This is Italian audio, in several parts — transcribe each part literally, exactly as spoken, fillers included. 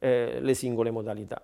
eh, le singole modalità.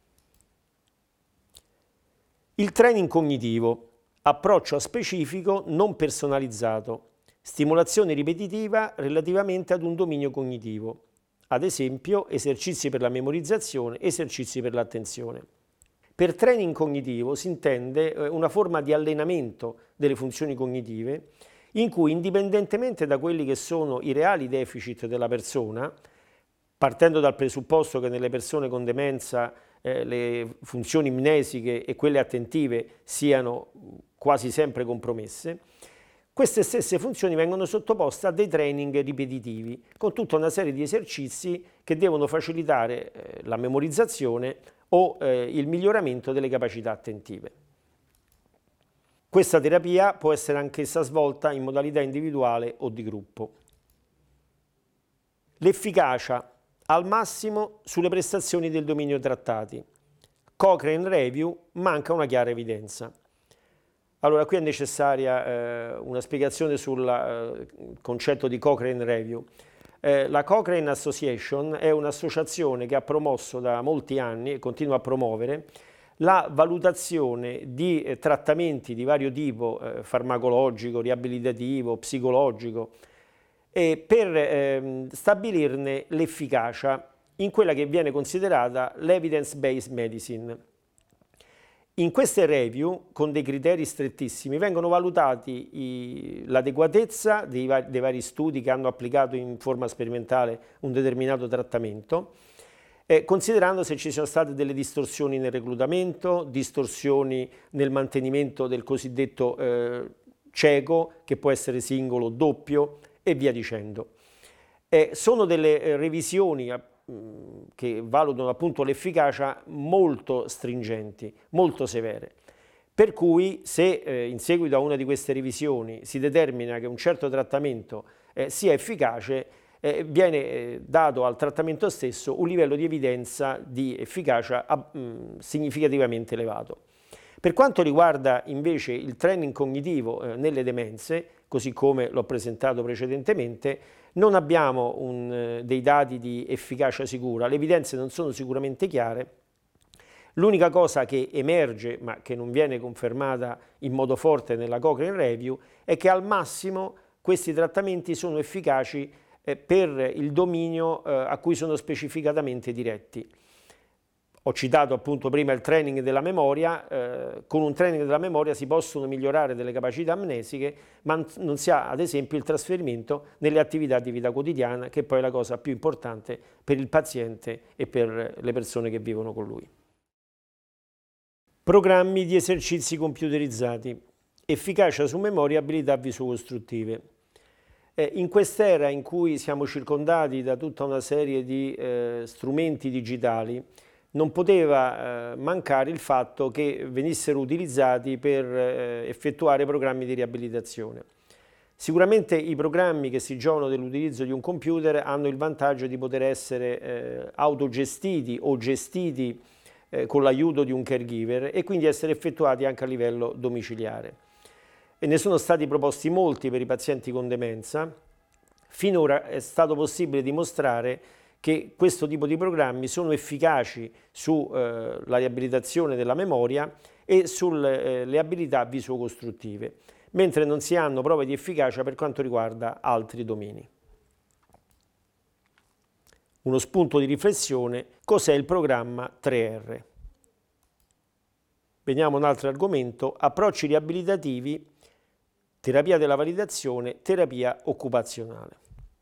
Il training cognitivo, approccio specifico non personalizzato, stimolazione ripetitiva relativamente ad un dominio cognitivo, ad esempio esercizi per la memorizzazione, esercizi per l'attenzione. Per training cognitivo si intende una forma di allenamento delle funzioni cognitive in cui, indipendentemente da quelli che sono i reali deficit della persona, partendo dal presupposto che nelle persone con demenza eh, le funzioni mnesiche e quelle attentive siano quasi sempre compromesse, queste stesse funzioni vengono sottoposte a dei training ripetitivi con tutta una serie di esercizi che devono facilitare eh, la memorizzazione o eh, il miglioramento delle capacità attentive. Questa terapia può essere anch'essa svolta in modalità individuale o di gruppo. L'efficacia al massimo sulle prestazioni del dominio trattati. Cochrane Review, manca una chiara evidenza. Allora, qui è necessaria eh, una spiegazione sul eh, concetto di Cochrane Review. Eh, la Cochrane Association è un'associazione che ha promosso da molti anni e continua a promuovere la valutazione di eh, trattamenti di vario tipo, eh, farmacologico, riabilitativo, psicologico, e per eh, stabilirne l'efficacia in quella che viene considerata l'evidence-based medicine. In queste review, con dei criteri strettissimi, vengono valutati l'adeguatezza dei, dei vari studi che hanno applicato in forma sperimentale un determinato trattamento, eh, considerando se ci sono state delle distorsioni nel reclutamento, distorsioni nel mantenimento del cosiddetto eh, cieco, che può essere singolo, doppio, e via dicendo. Eh, sono delle eh, revisioni che valutano appunto l'efficacia molto stringenti, molto severe. Per cui se eh, in seguito a una di queste revisioni si determina che un certo trattamento eh, sia efficace, eh, viene eh, dato al trattamento stesso un livello di evidenza di efficacia ah, mh, significativamente elevato. Per quanto riguarda invece il training cognitivo eh, nelle demenze, così come l'ho presentato precedentemente, non abbiamo un, eh, dei dati di efficacia sicura, le evidenze non sono sicuramente chiare. L'unica cosa che emerge, ma che non viene confermata in modo forte nella Cochrane Review, è che al massimo questi trattamenti sono efficaci eh, per il dominio eh, a cui sono specificatamente diretti. Ho citato appunto prima il training della memoria, eh, con un training della memoria si possono migliorare delle capacità amnesiche, ma non si ha ad esempio il trasferimento nelle attività di vita quotidiana, che poi è la cosa più importante per il paziente e per le persone che vivono con lui. Programmi di esercizi computerizzati, efficacia su memoria e abilità visocostruttive. Eh, in quest'era in cui siamo circondati da tutta una serie di eh, strumenti digitali, non poteva eh, mancare il fatto che venissero utilizzati per eh, effettuare programmi di riabilitazione. Sicuramente i programmi che si giovano dell'utilizzo di un computer hanno il vantaggio di poter essere eh, autogestiti o gestiti eh, con l'aiuto di un caregiver e quindi essere effettuati anche a livello domiciliare. E ne sono stati proposti molti per i pazienti con demenza. Finora è stato possibile dimostrare che questo tipo di programmi sono efficaci sulla eh, riabilitazione della memoria e sulle eh, abilità visocostruttive, mentre non si hanno prove di efficacia per quanto riguarda altri domini. Uno spunto di riflessione: cos'è il programma tre R? Veniamo a un altro argomento: approcci riabilitativi, terapia della validazione, terapia occupazionale.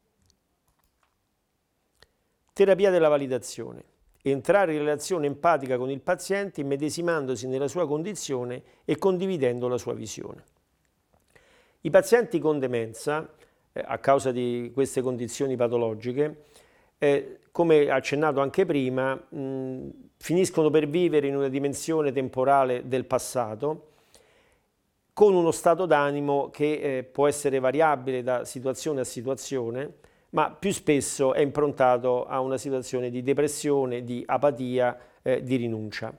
Terapia della validazione: entrare in relazione empatica con il paziente immedesimandosi nella sua condizione e condividendo la sua visione. I pazienti con demenza, eh, a causa di queste condizioni patologiche, eh, come accennato anche prima, mh, finiscono per vivere in una dimensione temporale del passato, con uno stato d'animo che eh, può essere variabile da situazione a situazione, ma più spesso è improntato a una situazione di depressione, di apatia, eh, di rinuncia.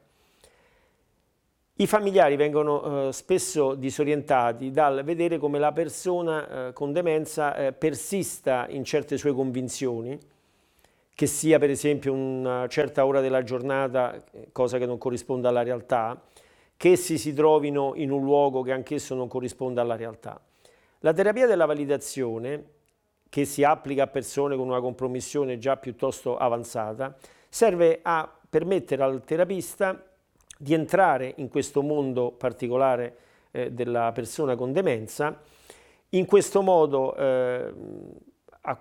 I familiari vengono eh, spesso disorientati dal vedere come la persona eh, con demenza eh, persista in certe sue convinzioni, che sia per esempio una certa ora della giornata, cosa che non corrisponde alla realtà, che essi si trovino in un luogo che anch'esso non corrisponde alla realtà. La terapia della validazione, che si applica a persone con una compromissione già piuttosto avanzata, serve a permettere al terapista di entrare in questo mondo particolare eh, della persona con demenza, in questo modo eh,